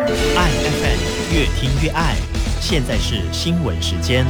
爱 FM 越听越爱，现在是新闻时间。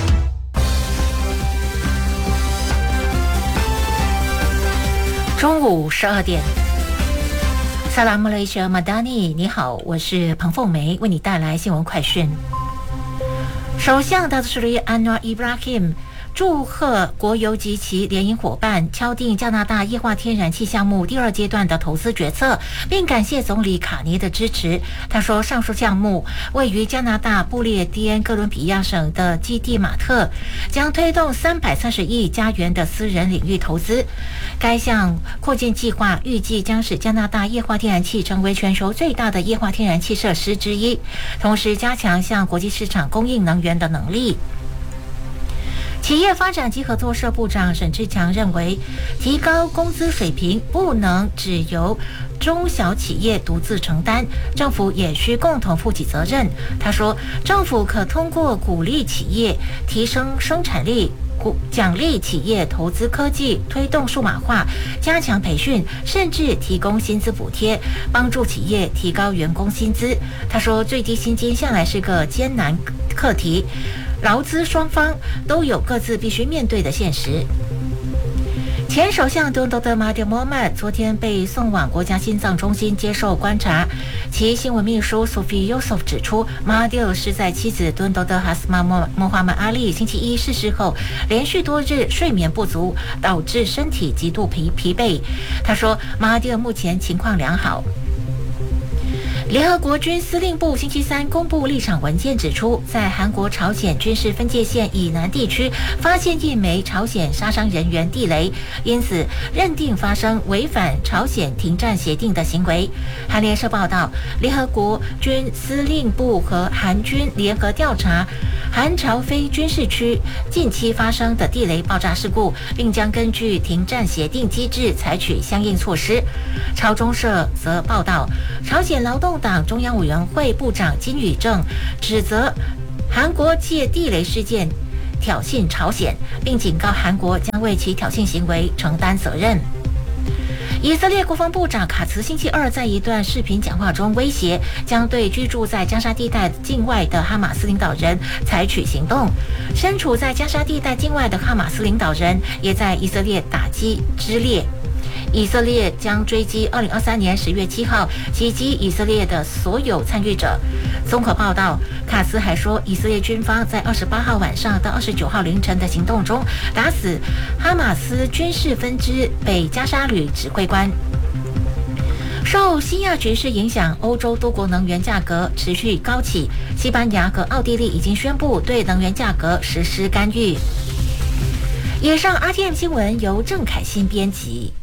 中午12点，萨拉姆雷舍马达尼，你好，我是彭凤梅，为你带来新闻快讯。首相达斯里安瓦伊布拉希祝贺国油及其联营伙伴敲定加拿大液化天然气项目第2阶段的投资决策，并感谢总理卡尼的支持。他说，上述项目位于加拿大不列颠哥伦比亚省的基地马特，将推动330亿加元的私人领域投资。该项扩建计划预计将使加拿大液化天然气成为全球最大的液化天然气设施之一，同时加强向国际市场供应能源的能力。企业发展及合作社部长沈志强认为，提高工资水平不能只由中小企业独自承担，政府也需共同负起责任。他说，政府可通过鼓励企业提升生产力，奖励企业投资科技，推动数码化，加强培训，甚至提供薪资补贴，帮助企业提高员工薪资。他说，最低薪金向来是个艰难课题，劳资双方都有各自必须面对的现实。前首相敦多德马迪莫曼昨天被送往国家心脏中心接受观察，其新闻秘书 Sophie Yusuf 指出，马迪尔是在妻子敦多德哈斯马莫哈曼阿利星期一逝世后，连续多日睡眠不足，导致身体极度疲惫。他说，马迪尔目前情况良好。联合国军司令部星期三公布立场文件，指出，在韩国朝鲜军事分界线以南地区发现一枚朝鲜杀伤人员地雷，因此认定发生违反朝鲜停战协定的行为。韩联社报道，联合国军司令部和韩军联合调查韩朝非军事区近期发生的地雷爆炸事故，并将根据停战协定机制采取相应措施。朝中社则报道，朝鲜劳动党中央委员会部长金宇正指责韩国借地雷事件挑衅朝鲜，并警告韩国将为其挑衅行为承担责任。以色列国防部长卡茨星期二在一段视频讲话中威胁，将对居住在加沙地带境外的哈马斯领导人采取行动。身处在加沙地带境外的哈马斯领导人也在以色列打击之列。以色列将追击2023年10月7号袭击以色列的所有参与者。综合报道，卡斯还说，以色列军方在28号晚上到29号凌晨的行动中，打死哈马斯军事分支北加沙旅指挥官。受西亚局势影响，欧洲多国能源价格持续高企，西班牙和奥地利已经宣布对能源价格实施干预。以上 RTM 新闻由郑凯欣编辑。